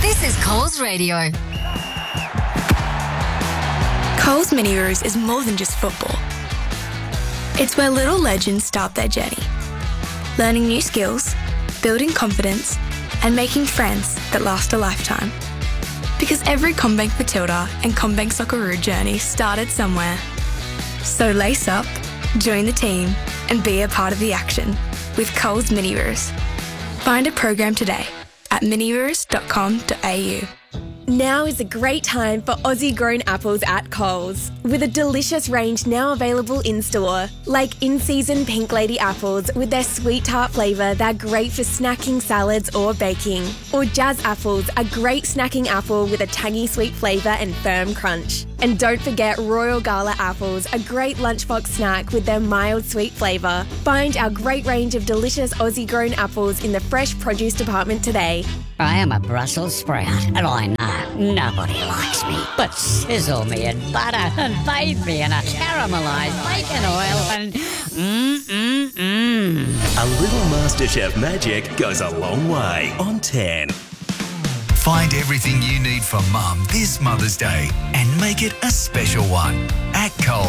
This is Coles Radio. Coles Mini Roos is more than just football. It's where little legends start their journey, learning new skills, building confidence, and making friends that last a lifetime. Because every CommBank Matilda and CommBank Socceroo journey started somewhere. So lace up, join the team, and be a part of the action with Coles Mini Roos. Find a program today at miniroos.com.au. Now is a great time for Aussie-grown apples at Coles, with a delicious range now available in-store, like in-season Pink Lady apples with their sweet tart flavour that are great for snacking, salads or baking. Or Jazz apples, a great snacking apple with a tangy sweet flavour and firm crunch. And don't forget Royal Gala apples, a great lunchbox snack with their mild sweet flavour. Find our great range of delicious Aussie-grown apples in the fresh produce department today. I am a Brussels sprout, and I know nobody likes me. But sizzle me in butter and bathe me in a caramelised bacon oil and A little MasterChef magic goes a long way on 10. Find everything you need for Mum this Mother's Day and make it a special one at Coles.